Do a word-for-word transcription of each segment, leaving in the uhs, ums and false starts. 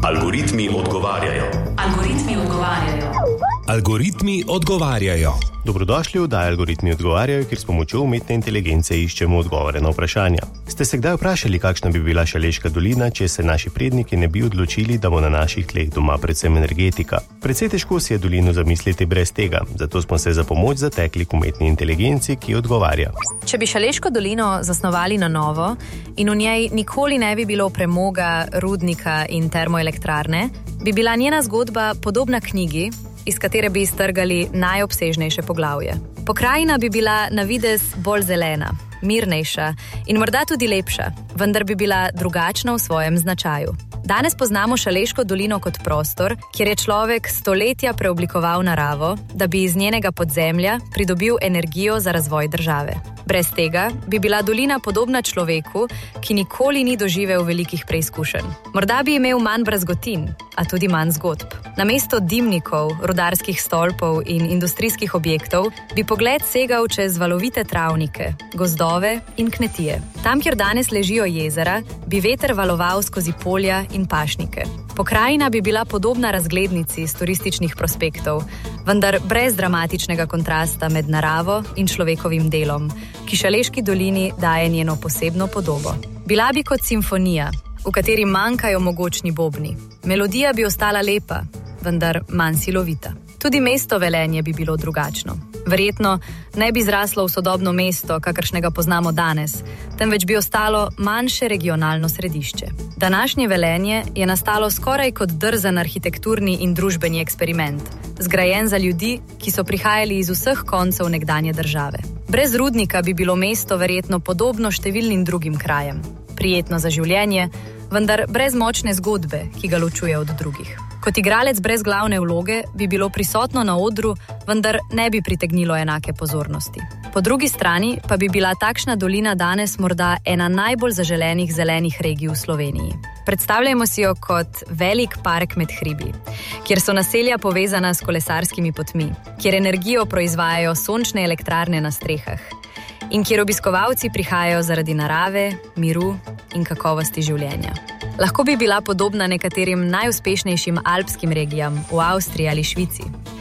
Algoritmi odgovarjajo. Algoritmi odgovarjajo. Algoritmi odgovarjajo. Dobrodošli v oddaji Algoritmi odgovarjajo, kjer s pomočjo umetne inteligence iščemo odgovore na vprašanja. Ste se kdaj vprašali, kakšna bi bila Šaleška dolina, če se naši predniki ne bi odločili, da bo na naših tleh doma predvsem energetika? Precej težko si je dolino zamisliti brez tega, zato smo se za pomoč zatekli k umetni inteligenci, ki odgovarja. Če bi Šaleško dolino zasnovali na novo in v njej nikoli ne bi bilo premoga, rudnika in termoelektrarne, bi bila njena zgodba podobna knjigi, iz katere bi iztrgali najobsežnejše poglavje. Pokrajina bi bila na videz bolj zelena, mirnejša in morda tudi lepša, vendar bi bila drugačna v svojem značaju. Danes poznamo Šaleško dolino kot prostor, kjer je človek stoletja preoblikoval naravo, da bi iz njenega podzemlja pridobil energijo za razvoj države. Brez tega bi bila dolina podobna človeku, ki nikoli ni doživel velikih preizkušenj. Morda bi imel manj brazgotin, a tudi manj zgodb. Namesto dimnikov, rudarskih stolpov in industrijskih objektov bi pogled segal čez valovite travnike, gozdove in kmetije. Tam, kjer danes ležijo jezera, bi veter valoval skozi polja in pašnike. Pokrajina bi bila podobna razglednici z turističnih prospektov, vendar brez dramatičnega kontrasta med naravo in človekovim delom, ki Šaleški dolini daje njeno posebno podobo. Bila bi kot simfonija, v kateri manjkajo mogočni bobni. Melodija bi ostala lepa, vendar manj silovita. Tudi mesto Velenje bi bilo drugačno. Verjetno ne bi zraslo v sodobno mesto, kakršnega poznamo danes, temveč bi ostalo manjše regionalno središče. Današnje Velenje je nastalo skoraj kot drzen arhitekturni in družbeni eksperiment, zgrajen za ljudi, ki so prihajali iz vseh koncev nekdanje države. Brez rudnika bi bilo mesto verjetno podobno številnim drugim krajem. Prijetno za življenje, vendar brez močne zgodbe, ki ga ločuje od drugih. Kot igralec brez glavne vloge bi bilo prisotno na odru, vendar ne bi pritegnilo enake pozornosti. Po drugi strani pa bi bila takšna dolina danes morda ena najbolj zaželenih zelenih regij v Sloveniji. Predstavljajmo si jo kot velik park med hribi, kjer so naselja povezana s kolesarskimi potmi, kjer energijo proizvajajo sončne elektrarne na strehah in kjer obiskovalci prihajajo zaradi narave, miru in kakovosti življenja. Lahko bi bila podobna nekaterim najuspešnejšim alpskim regijam v Avstriji ali Švici.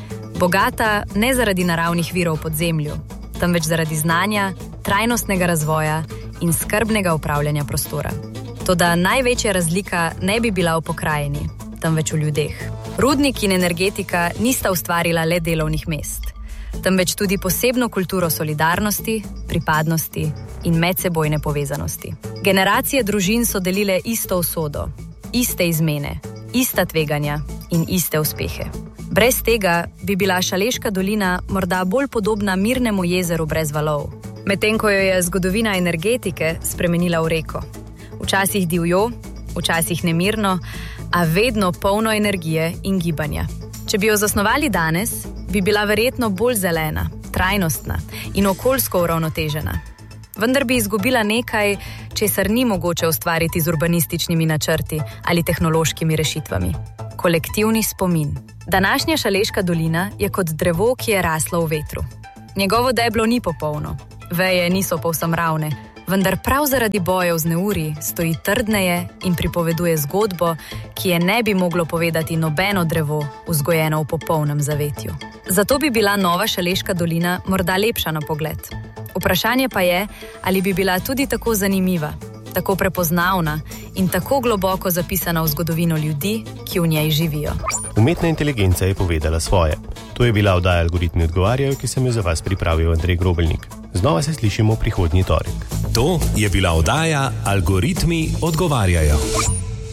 Bogata ne zaradi naravnih virov pod zemljo, temveč zaradi znanja, trajnostnega razvoja in skrbnega upravljanja prostora. Toda največja razlika ne bi bila v pokrajini, temveč v ljudeh. Rudnik in energetika nista ustvarila le delovnih mest, temveč tudi posebno kulturo solidarnosti, pripadnosti in medsebojne povezanosti. Generacije družin so delile isto usodo, iste izmene, ista tveganja in iste uspehe. Brez tega bi bila Šaleška dolina morda bolj podobna mirnemu jezeru brez valov, medtem ko jo je zgodovina energetike spremenila v reko. Včasih divjo, včasih nemirno, a vedno polno energije in gibanja. Če bi jo zasnovali danes, bi bila verjetno bolj zelena, trajnostna in okoljsko uravnotežena. Vendar bi izgubila nekaj, česar ni mogoče ustvariti z urbanističnimi načrti ali tehnološkimi rešitvami. Kolektivni spomin. Današnja Šaleška dolina je kot drevo, ki je raslo v vetru. Njegovo deblo ni popolno, veje niso povsem ravne, vendar prav zaradi bojev z neuri stoji trdneje in pripoveduje zgodbo, ki je ne bi moglo povedati nobeno drevo, vzgojeno v popolnem zavetju. Zato bi bila nova Šaleška dolina morda lepša na pogled. Vprašanje pa je, ali bi bila tudi tako zanimiva, tako prepoznavna in tako globoko zapisana v zgodovino ljudi, ki v njej živijo. Umetna inteligenca je povedala svoje. To je bila oddaja Algoritmi odgovarjajo, ki sem jo za vas pripravil Andrej Grobelnik. Znova se slišimo prihodnji torek. To je bila oddaja Algoritmi odgovarjajo.